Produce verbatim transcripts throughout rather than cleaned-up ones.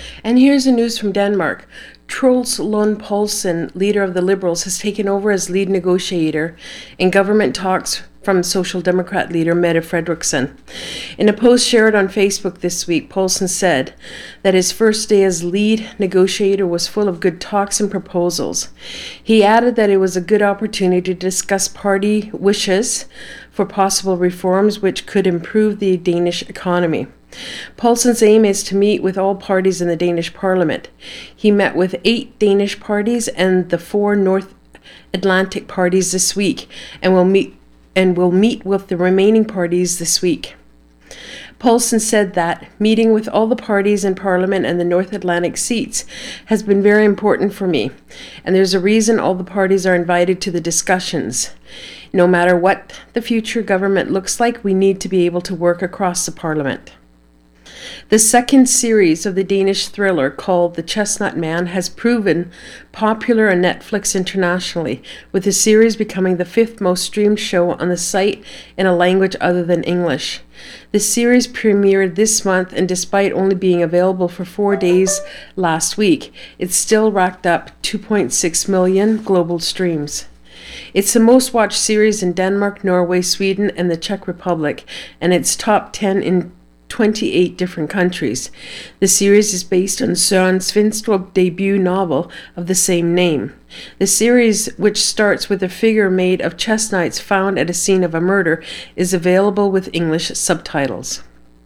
And here's the news from Denmark. Troels Lund Poulsen, leader of the Liberals, has taken over as lead negotiator in government talks from Social Democrat leader Mette Frederiksen. In a post shared on Facebook this week, Poulsen said that his first day as lead negotiator was full of good talks and proposals. He added that it was a good opportunity to discuss party wishes for possible reforms which could improve the Danish economy. Poulsen's aim is to meet with all parties in the Danish parliament. He met with eight Danish parties and the four North Atlantic parties this week, and will meet and will meet with the remaining parties this week. Poulsen said that meeting with all the parties in Parliament and the North Atlantic seats has been very important for me, and there's a reason all the parties are invited to the discussions. No matter what the future government looks like, we need to be able to work across the Parliament. The second series of the Danish thriller called The Chestnut Man has proven popular on Netflix internationally, with the series becoming the fifth most streamed show on the site in a language other than English. The series premiered this month, and despite only being available for four days last week, it still racked up two point six million global streams. It's the most watched series in Denmark, Norway, Sweden, and the Czech Republic, and it's top ten in twenty-eight different countries. The series is based on Søren Svendstrup debut novel of the same name. The series, which starts with a figure made of chestnuts found at a scene of a murder, is available with English subtitles.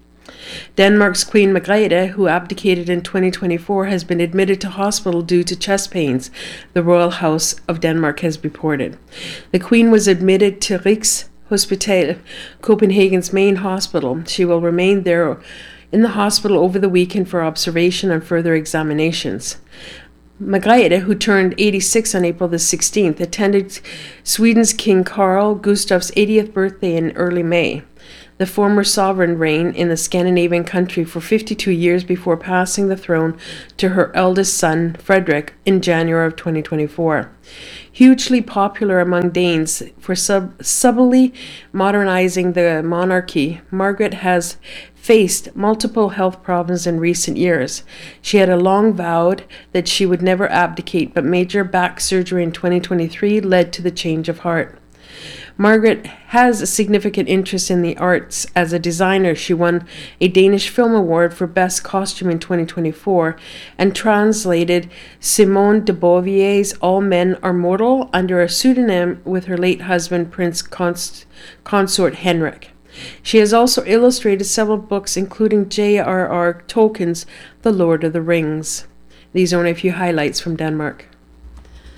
Denmark's Queen Margrethe, who abdicated in twenty twenty-four, has been admitted to hospital due to chest pains, the Royal House of Denmark has reported. The Queen was admitted to Rigs Hospital, Copenhagen's main hospital. She will remain there in the hospital over the weekend for observation and further examinations. Margrethe, who turned eighty-six on April the sixteenth, attended Sweden's King Carl Gustaf's eightieth birthday in early May. The former sovereign reigned in the Scandinavian country for fifty-two years before passing the throne to her eldest son, Frederick, in January of twenty twenty-four. Hugely popular among Danes for sub- subtly modernizing the monarchy, Margaret has faced multiple health problems in recent years. She had a long vowed that she would never abdicate, but major back surgery in twenty twenty-three led to the change of heart. Margaret has a significant interest in the arts. As a designer, she won a Danish Film Award for Best Costume in twenty twenty-four and translated Simone de Beauvoir's All Men Are Mortal under a pseudonym with her late husband, Prince Cons- Consort Henrik. She has also illustrated several books, including J R R Tolkien's The Lord of the Rings. These are only a few highlights from Denmark.